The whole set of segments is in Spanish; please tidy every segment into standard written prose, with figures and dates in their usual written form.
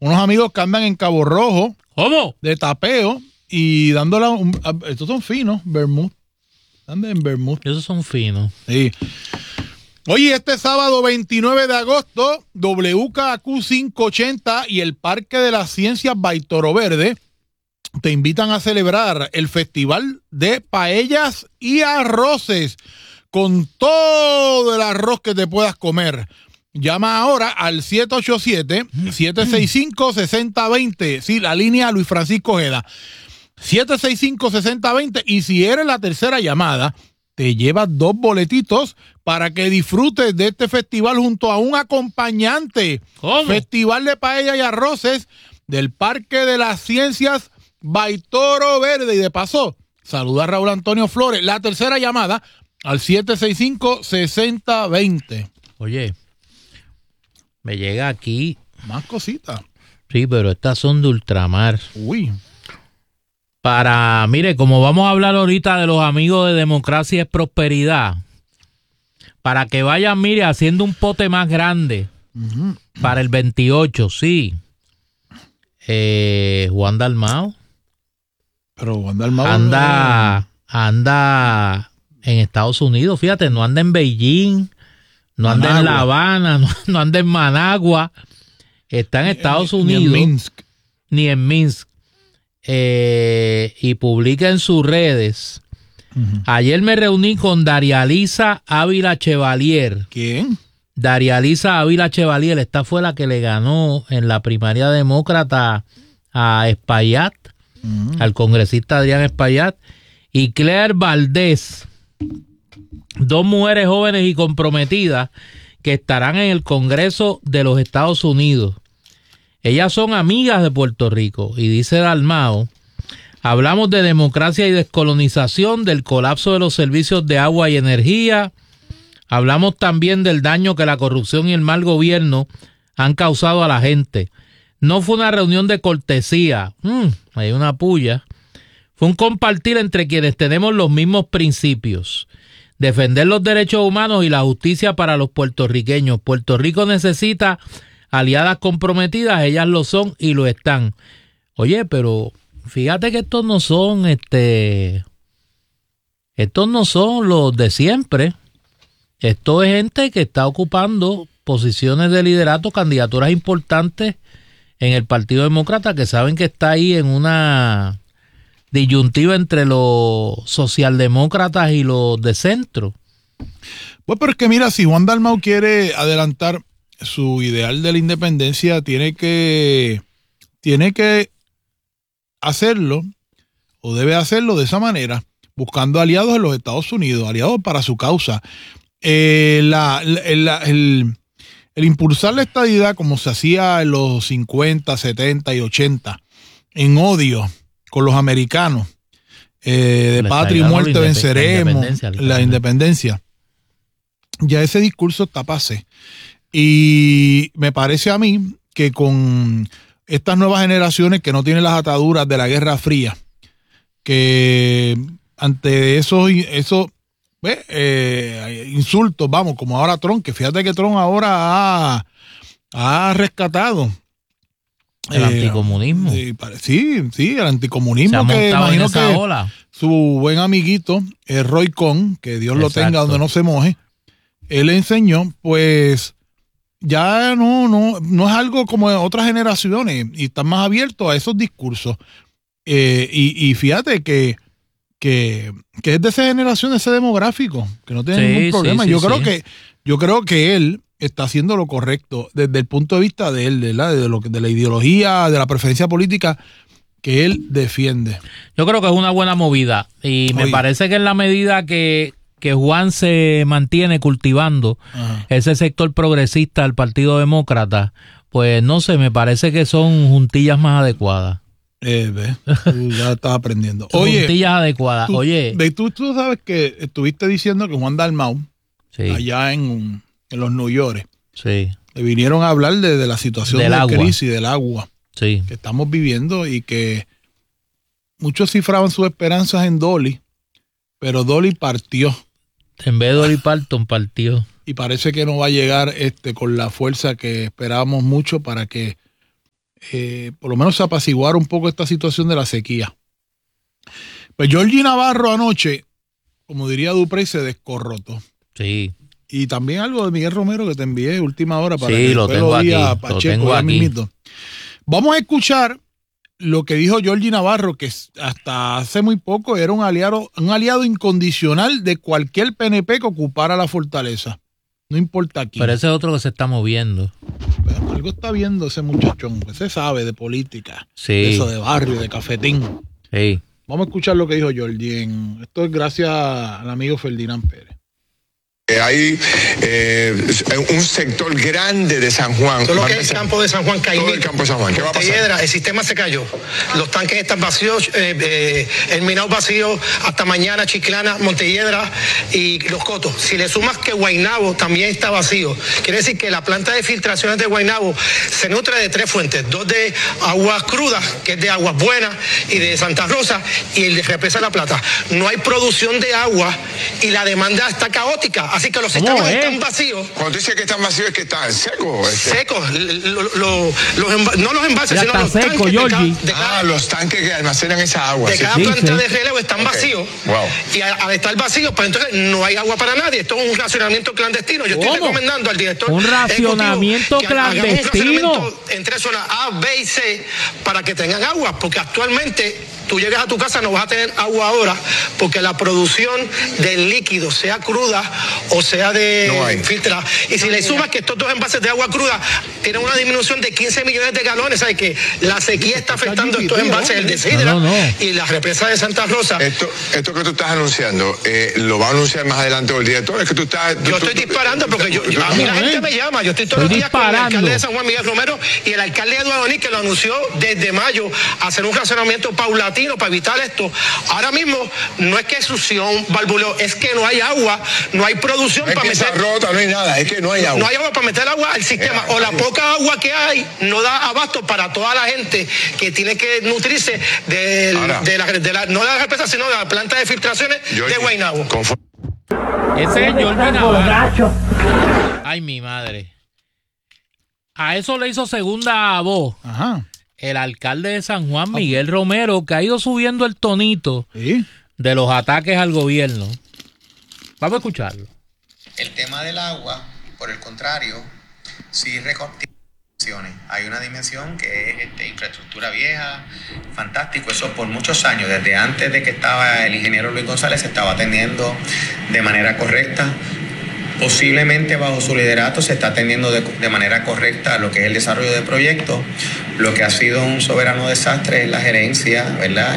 unos amigos que andan en Cabo Rojo. ¿Cómo? De tapeo y dándola estos son finos, vermouth. Andan en vermouth. Esos son finos. Sí. Oye, este sábado 29 de agosto, WKQ 580 y el Parque de las Ciencias Baitoro Verde te invitan a celebrar el Festival de Paellas y Arroces con todo el arroz que te puedas comer. Llama ahora al 787-765-6020. Sí, la línea Luis Francisco Ojeda. 765-6020. Y si eres la tercera llamada, te llevas 2 boletitos para que disfrutes de este festival junto a un acompañante. ¿Cómo? Festival de Paella y Arroces del Parque de las Ciencias Baitoro Verde. Y de paso, saluda a Raúl Antonio Flores. La tercera llamada al 765-6020. Oye, me llega aquí. Más cositas. Sí, pero estas son de ultramar. Uy. Mire, como vamos a hablar ahorita de los amigos de Democracia y Prosperidad, para que vayan, mire, haciendo un pote más grande para el 28, sí. Juan Dalmau. Pero Juan Dalmau anda en Estados Unidos, fíjate, no anda en Beijing, no anda en La Habana, no anda en Managua, está en Estados Unidos. Ni en Minsk. Y publica en sus redes. Ayer me reuní con Darialisa Ávila Chevalier. ¿Quién? Darialisa Ávila Chevalier, esta fue la que le ganó en la primaria demócrata a Espaillat, al congresista Adrián Espaillat, y Claire Valdés, 2 mujeres jóvenes y comprometidas que estarán en el Congreso de los Estados Unidos. Ellas son amigas de Puerto Rico y dice Dalmau, hablamos de democracia y descolonización, del colapso de los servicios de agua y energía, hablamos también del daño que la corrupción y el mal gobierno han causado a la gente. No fue una reunión de cortesía, hay una puya, fue un compartir entre quienes tenemos los mismos principios, defender los derechos humanos y la justicia para los puertorriqueños. Puerto Rico necesita aliadas comprometidas, ellas lo son y lo están. Oye, pero fíjate que estos no son los de siempre. Esto es gente que está ocupando posiciones de liderato, candidaturas importantes en el Partido Demócrata, que saben que está ahí en una disyuntiva entre los socialdemócratas y los de centro. Pues pero es que mira, si Juan Dalmau quiere adelantar su ideal de la independencia, tiene que hacerlo, o debe hacerlo de esa manera, buscando aliados en los Estados Unidos, aliados para su causa. El impulsar la estadidad como se hacía en los 50, 70 y 80, en odio con los americanos, de patria y muerte venceremos, la independencia. Ya ese discurso está pase. Y me parece a mí que con estas nuevas generaciones que no tienen las ataduras de la Guerra Fría, que ante esos insultos, vamos, como ahora Trump, que fíjate que Trump ahora ha rescatado el anticomunismo. Sí, el anticomunismo. Se ha que montado imagino en esa que ola. Su buen amiguito, Roy Cohn, que Dios lo tenga donde no se moje, él le enseñó, pues ya no es algo como otras generaciones y están más abiertos a esos discursos. Y fíjate que es de esa generación, de ese demográfico, que no tiene ningún problema. Yo creo que él está haciendo lo correcto desde el punto de vista de él, ¿verdad? De la ideología, de la preferencia política que él defiende. Yo creo que es una buena movida y me parece que en la medida que Juan se mantiene cultivando ese sector progresista del Partido Demócrata, pues no sé, me parece que son juntillas más adecuadas. Tú ya estás aprendiendo. Oye, juntillas adecuadas. Tú sabes que estuviste diciendo que Juan Dalmau, allá en los New York, le vinieron a hablar de la situación de crisis del agua que estamos viviendo y que muchos cifraban sus esperanzas en Dolly, pero Dolly partió. En vez de Dolly Parton, partió. Y parece que no va a llegar con la fuerza que esperábamos mucho para que por lo menos apaciguar un poco esta situación de la sequía. Pues Georgie Navarro anoche, como diría Duprey, se descorrotó. Sí. Y también algo de Miguel Romero que te envié última hora para que lo tengo aquí, a Pacheco, ya mismito. Vamos a escuchar lo que dijo Georgie Navarro, que hasta hace muy poco era un aliado incondicional de cualquier PNP que ocupara la fortaleza. No importa quién. Pero ese es otro que se está moviendo. Pero algo está viendo ese muchachón, que se sabe de política, sí. De eso de barrio, de cafetín. Sí. Vamos a escuchar lo que dijo Georgie. Esto es gracias al amigo Ferdinand Pérez. Hay un sector grande de San Juan. Todo lo que es el campo de San Juan, Caimito, todo el campo de San Juan. ¿Qué va a pasar? Piedra, el sistema se cayó. Los tanques están vacíos, el minado vacío hasta mañana, Chiclana, Montelledra y Los Cotos. Si le sumas que Guaynabo también está vacío, quiere decir que la planta de filtraciones de Guaynabo se nutre de 3 fuentes: 2 de aguas crudas, que es de Aguas Buenas y de Santa Rosa, y el de Represa La Plata. No hay producción de agua y la demanda está caótica. Así que los sistemas están vacíos. Cuando tú dices que están vacíos es que están secos. Secos. No los embalses, ya sino los seco, tanques. Los tanques que almacenan esa agua. De cada planta de relevo están vacíos. Wow. Y al estar vacíos, pues entonces no hay agua para nadie. Esto es un racionamiento clandestino. Yo estoy recomendando al director. Un racionamiento clandestino. Un racionamiento entre zonas A, B y C para que tengan agua, porque actualmente tú llegas a tu casa, no vas a tener agua ahora, porque la producción del líquido, sea cruda o sea de filtrada. Y si le sumas que estos 2 envases de agua cruda tienen una disminución de 15 millones de galones, ¿sabes? Que la sequía está afectando estos envases, el de Sidra y la represa de Santa Rosa. Esto que tú estás anunciando, ¿lo va a anunciar más adelante el director? Es que tú estás... Yo estoy disparando porque a mí la gente me llama. Yo estoy todos los días con el alcalde de San Juan, Miguel Romero, y el alcalde de Adonis, que lo anunció desde mayo, hacer un racionamiento paulatino para evitar esto. Ahora mismo no es que es succión, barbuleo, es que no hay agua, no hay producción para meter. Está rota, no hay nada, es que no hay agua. No hay agua para meter agua al sistema, o la poca agua que hay no da abasto para toda la gente que tiene que nutrirse no de la represa, sino de la planta de filtraciones de Guaynabo. Ese es Georgie Navarro. Ay, mi madre. A eso le hizo segunda voz. Ajá. El alcalde de San Juan, Miguel Romero, que ha ido subiendo el tonito de los ataques al gobierno. Vamos a escucharlo. El tema del agua, por el contrario, sí recontinuaciones. Hay una dimensión que es infraestructura vieja, fantástico. Eso por muchos años, desde antes de que estaba el ingeniero Luis González, se estaba atendiendo de manera correcta. Posiblemente bajo su liderato se está atendiendo de manera correcta lo que es el desarrollo de proyectos. Lo que ha sido un soberano desastre es la gerencia, ¿verdad?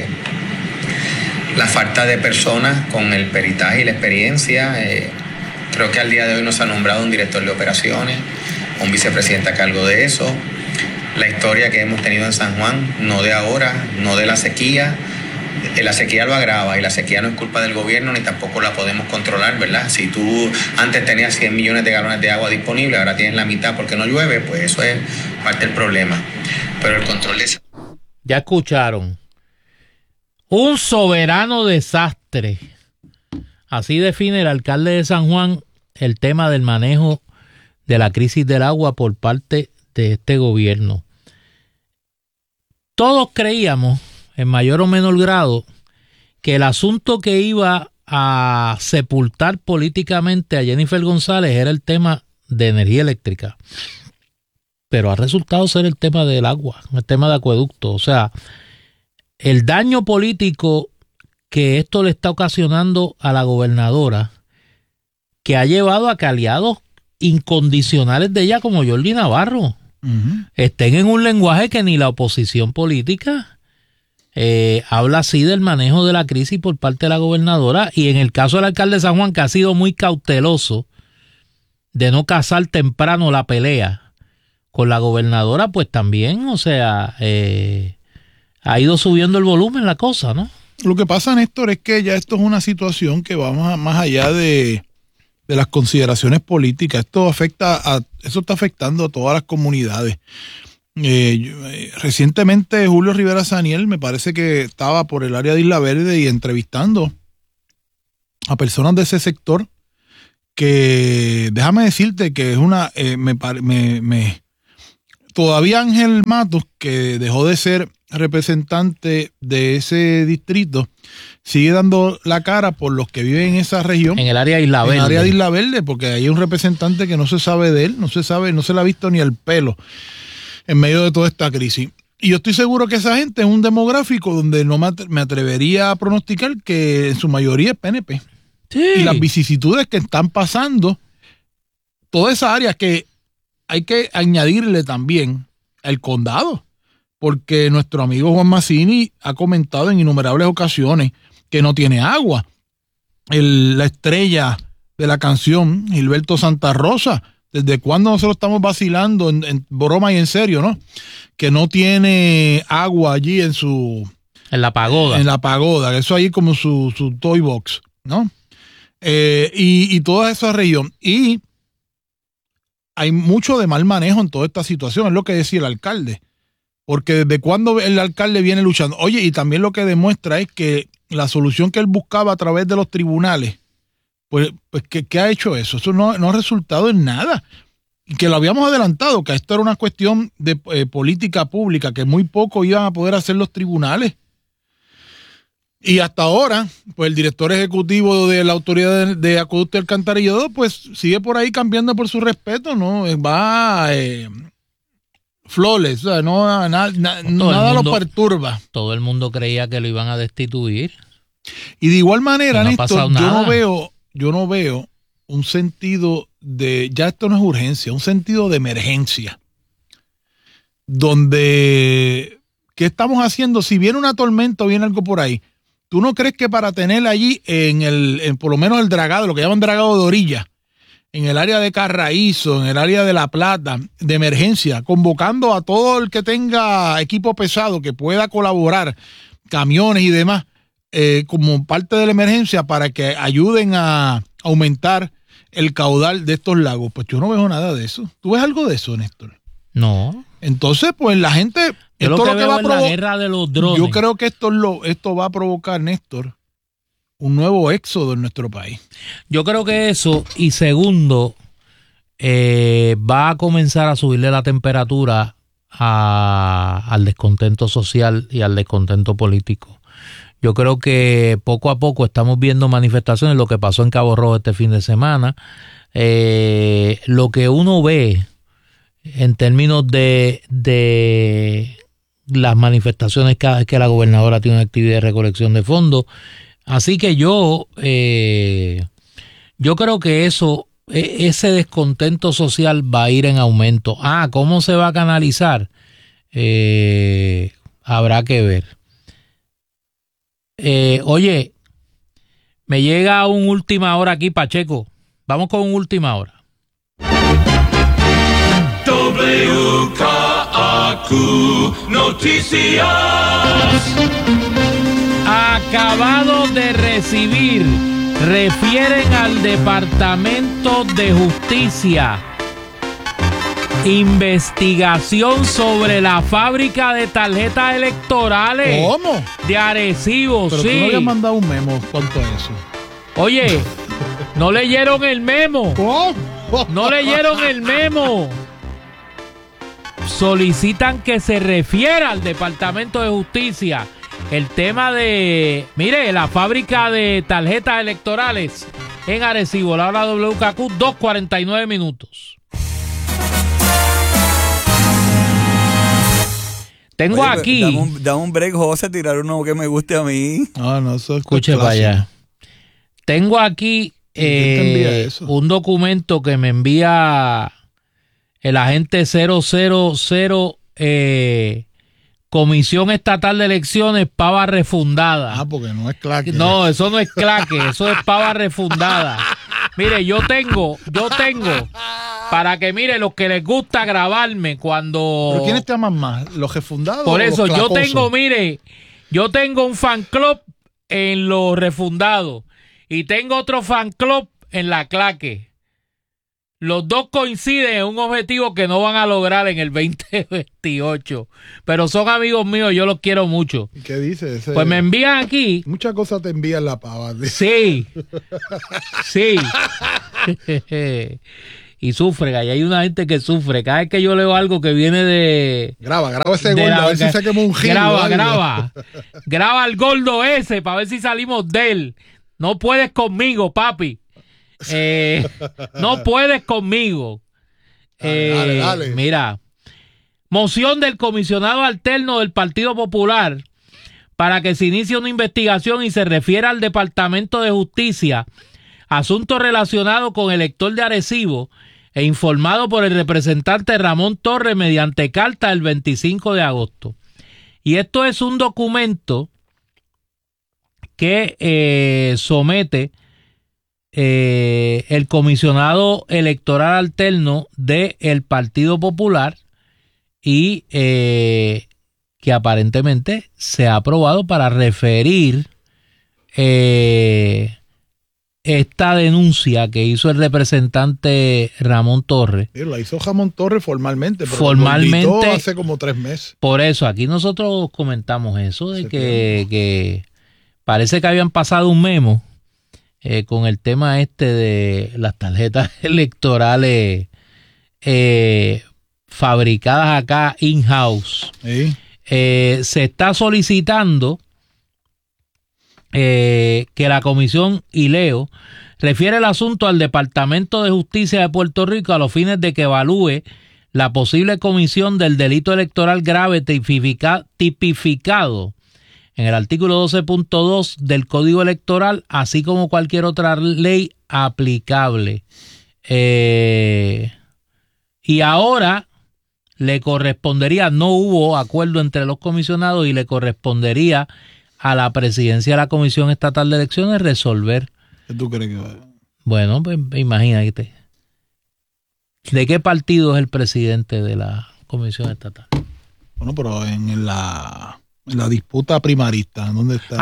La falta de personas con el peritaje y la experiencia. Creo que al día de hoy no se ha nombrado un director de operaciones, un vicepresidente a cargo de eso. La historia que hemos tenido en San Juan, no de ahora, no de la sequía. La sequía lo agrava y la sequía no es culpa del gobierno ni tampoco la podemos controlar, ¿verdad? Si tú antes tenías 100 millones de galones de agua disponible, ahora tienes la mitad porque no llueve, pues eso es parte del problema. Pero el control de... Ya escucharon. Un soberano desastre. Así define el alcalde de San Juan el tema del manejo de la crisis del agua por parte de este gobierno. Todos creíamos, en mayor o menor grado, que el asunto que iba a sepultar políticamente a Jennifer González era el tema de energía eléctrica. Pero ha resultado ser el tema del agua, el tema de acueducto. O sea, el daño político que esto le está ocasionando a la gobernadora, que ha llevado a que aliados incondicionales de ella como Georgie Navarro estén en un lenguaje que ni la oposición política habla así del manejo de la crisis por parte de la gobernadora. Y en el caso del alcalde de San Juan, que ha sido muy cauteloso de no cazar temprano la pelea con la gobernadora, pues también, o sea, ha ido subiendo el volumen la cosa, ¿no? Lo que pasa, Néstor, es que ya esto es una situación que va más allá de las consideraciones políticas. Eso está afectando a todas las comunidades. Recientemente Julio Rivera Saniel me parece que estaba por el área de Isla Verde y entrevistando a personas de ese sector que, déjame decirte que es todavía Ángel Matos, que dejó de ser representante de ese distrito, sigue dando la cara por los que viven en esa región. En el área de Isla Verde. En el área de Isla Verde, porque hay un representante que no se sabe de él, no se le ha visto ni el pelo en medio de toda esta crisis. Y yo estoy seguro que esa gente es un demográfico donde no me atrevería a pronosticar que en su mayoría es PNP. Sí. Y las vicisitudes que están pasando, toda esa área que hay que añadirle también el condado, porque nuestro amigo Juan Mazzini ha comentado en innumerables ocasiones que no tiene agua. La estrella de la canción, Gilberto Santa Rosa, ¿desde cuándo nosotros estamos vacilando en broma y en serio, no? Que no tiene agua allí en la pagoda. En la pagoda, eso ahí como su toy box, ¿no? Y toda esa región. Y hay mucho de mal manejo en toda esta situación, es lo que decía el alcalde. Porque desde cuando el alcalde viene luchando. Oye, y también lo que demuestra es que la solución que él buscaba a través de los tribunales, pues ¿qué ha hecho eso? Eso no ha resultado en nada. Y que lo habíamos adelantado, que esto era una cuestión de política pública, que muy poco iban a poder hacer los tribunales. Y hasta ahora, pues el director ejecutivo de la Autoridad de Acueducto y Alcantarillado, pues sigue por ahí cambiando por su respeto, ¿no? Va flores, o sea, nada lo perturba. Todo el mundo creía que lo iban a destituir. Y de igual manera, no Néstor, yo no veo un sentido de, ya esto no es urgencia, un sentido de emergencia. Donde, ¿qué estamos haciendo? Si viene una tormenta o viene algo por ahí, ¿tú no crees que para tener allí en por lo menos el dragado, lo que llaman dragado de orilla, en el área de Carraízo, en el área de La Plata, de emergencia, convocando a todo el que tenga equipo pesado que pueda colaborar, camiones y demás, como parte de la emergencia para que ayuden a aumentar el caudal de estos lagos? Pues yo no veo nada de eso. ¿Tú ves algo de eso, Néstor? No. Entonces, pues la gente... Yo lo que veo es la guerra de los drones. Yo creo que esto va a provocar, Néstor, un nuevo éxodo en nuestro país. Yo creo que eso, y segundo, va a comenzar a subirle la temperatura al descontento social y al descontento político. Yo creo que poco a poco estamos viendo manifestaciones, lo que pasó en Cabo Rojo este fin de semana, lo que uno ve en términos de las manifestaciones cada vez que la gobernadora tiene una actividad de recolección de fondos. Así que yo creo que ese descontento social va a ir en aumento. ¿Cómo se va a canalizar? Habrá que ver. Oye, me llega un última hora aquí, Pacheco. Vamos con un última hora. WKAQ Noticias. Acabado de recibir, refieren al Departamento de Justicia, investigación sobre la fábrica de tarjetas electorales. ¿Cómo? De Arecibo. Pero sí. tú no habías mandado un memo cuanto a eso. Oye, no leyeron el memo. ¿Cómo? No leyeron el memo. Solicitan que se refiera al Departamento de Justicia el tema de, mire, la fábrica de tarjetas electorales en Arecibo. La hora WKQ, 2:49 minutos. Tengo aquí. Dame un break, José, tirar uno que me guste a mí. No, eso es escuche para allá. Tengo aquí un documento que me envía el agente 000 Comisión Estatal de Elecciones, pava refundada. Porque no es claque. No, eso no es claque, eso es pava refundada. Mire, yo tengo, para que mire los que les gusta grabarme cuando... ¿Pero quiénes te aman más? ¿Los refundados? Por eso, o los yo clacosos? yo tengo un fan club en los refundados y tengo otro fan club en la claque. Los dos coinciden en un objetivo que no van a lograr en el 2028. Pero son amigos míos, yo los quiero mucho. ¿Y qué dice? Pues me envían aquí. Muchas cosas te envían la pava. Sí. Sí. y sufren. Ahí hay una gente que sufre. Cada vez que yo leo algo que viene de... Graba ese gordo, a ver si se quema un giro. Graba al gordo ese para ver si salimos de él. No puedes conmigo, papi. No puedes conmigo. Dale. Mira, moción del comisionado alterno del Partido Popular para que se inicie una investigación y se refiera al Departamento de Justicia, asunto relacionado con el elector de Arecibo e informado por el representante Ramón Torres mediante carta el 25 de agosto. Y esto es un documento que somete el comisionado electoral alterno del Partido Popular y que aparentemente se ha aprobado para referir esta denuncia que hizo el representante Ramón Torres. La hizo Ramón Torres formalmente, pero formalmente hace como 3 meses. Por eso, aquí nosotros comentamos eso, de que parece que habían pasado un memo con el tema de las tarjetas electorales fabricadas acá in-house. ¿Sí? Se está solicitando que la Comisión ILEO refiere el asunto al Departamento de Justicia de Puerto Rico a los fines de que evalúe la posible comisión del delito electoral grave tipificado en el artículo 12.2 del Código Electoral, así como cualquier otra ley aplicable. Y ahora le correspondería, no hubo acuerdo entre los comisionados y le correspondería a la presidencia de la Comisión Estatal de Elecciones resolver. ¿Qué tú crees que va a...? Bueno, pues imagínate. ¿De qué partido es el presidente de la Comisión Estatal? Bueno, pero en la disputa primarista, ¿dónde está?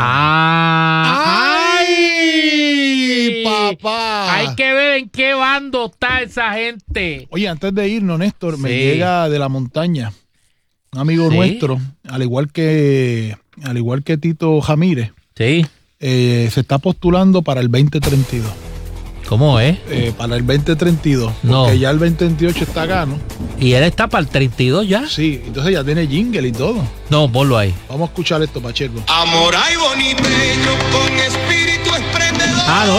¡Ay, papá! Hay que ver en qué bando está esa gente. Oye, antes de irnos, Néstor, me Sí. llega de la montaña un amigo nuestro, al igual que Tito Jamírez, Sí. se está postulando para el 2032. ¿Cómo es? Para el 2032, porque No. ya el 2028 está gano. ¿Y él está para el 32 ya? Sí, entonces ya tiene jingle y todo. No, ponlo ahí. Vamos a escuchar esto, Pacheco. Amor hay bonito con espíritu emprendedor. Ah, no.